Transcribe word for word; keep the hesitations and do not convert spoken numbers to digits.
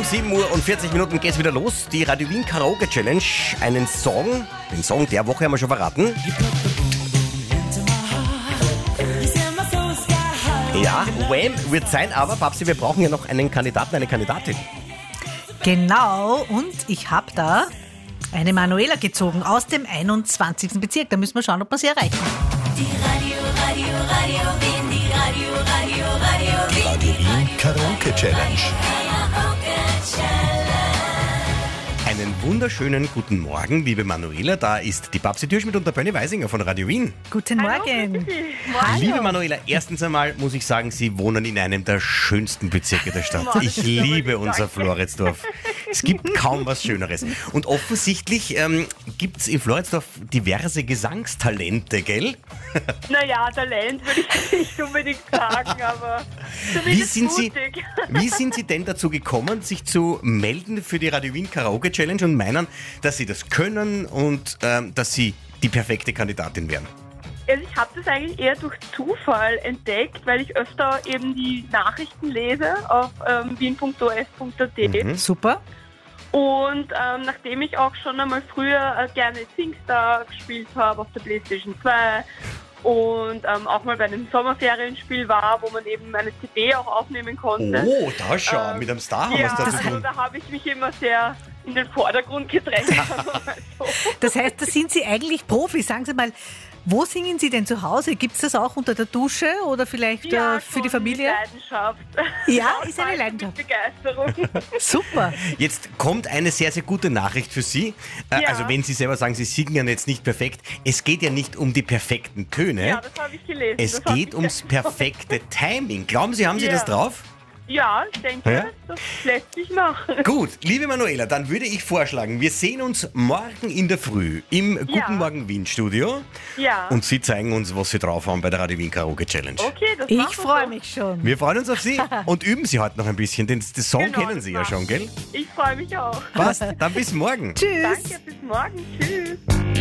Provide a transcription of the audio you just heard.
Um sieben Uhr und vierzig Minuten geht's wieder los. Die Radio Wien Karaoke Challenge. Einen Song, den Song der Woche haben wir schon verraten. Ja, Wham wird sein, aber Babsi, wir brauchen ja noch einen Kandidaten, eine Kandidatin. Genau, und ich habe da eine Manuela gezogen aus dem einundzwanzigsten Bezirk. Da müssen wir schauen, ob wir sie erreichen. Die Radio, Radio, Radio Wien, die Radio, Radio, Radio Wien. Radio Wien Karaoke Challenge. Einen wunderschönen guten Morgen, liebe Manuela. Da ist die Babsi Türschmidt und der Benny Weisinger von Radio Wien. Guten Morgen. Hallo. Liebe Manuela, erstens einmal muss ich sagen, Sie wohnen in einem der schönsten Bezirke der Stadt. Ich liebe unser Floridsdorf. Es gibt kaum was Schöneres. Und offensichtlich ähm, gibt es in Floridsdorf diverse Gesangstalente, gell? Naja, Talent würde ich nicht unbedingt sagen, aber Wie zumindest sind, Sie, mutig. wie sind Sie denn dazu gekommen, sich zu melden für die Radio Wien Karaoke Challenge und meinen, dass Sie das können und ähm, dass Sie die perfekte Kandidatin wären? Also ich habe das eigentlich eher durch Zufall entdeckt, weil ich öfter eben die Nachrichten lese auf ähm, wien punkt o f punkt a t. Mhm. Super. Und ähm, nachdem ich auch schon einmal früher äh, gerne Singstar gespielt habe auf der PlayStation zwei und ähm, auch mal bei einem Sommerferienspiel war, wo man eben eine C D auch aufnehmen konnte. Oh, da schau, Ähm, mit einem Star haben wir Ja, es da zu also tun. da habe ich mich immer sehr in den Vordergrund gedrängt. sagen wir mal so. Das heißt, da sind Sie eigentlich Profi. Sagen Sie mal, wo singen Sie denn zu Hause? Gibt es das auch unter der Dusche oder vielleicht Ja, äh, für schon die Familie? Mit Leidenschaft. Ja, ist eine Mit Leidenschaft. Begeisterung. Super. Jetzt kommt eine sehr, sehr gute Nachricht für Sie. Äh, Ja. Also wenn Sie selber sagen, Sie singen ja jetzt nicht perfekt. Es geht ja nicht um die perfekten Töne. Ja, das habe ich gelesen. Es Das hab geht ich ums gelesen. perfekte Timing. Glauben Sie, haben Sie Ja. das drauf? Ja, ich denke, Ja? das lässt sich machen. Gut, liebe Manuela, dann würde ich vorschlagen, wir sehen uns morgen in der Früh im Guten Ja. Morgen Wien Studio Ja. und Sie zeigen uns, was Sie drauf haben bei der Radio Wien Karaoke Challenge. Okay, das Ich machen wir freue so. mich schon. Wir freuen uns auf Sie und üben Sie heute noch ein bisschen, denn den Song Genau, kennen das Sie ja machen schon, gell? Ich freue mich auch. Passt, dann bis morgen. Tschüss. Danke, bis morgen. Tschüss.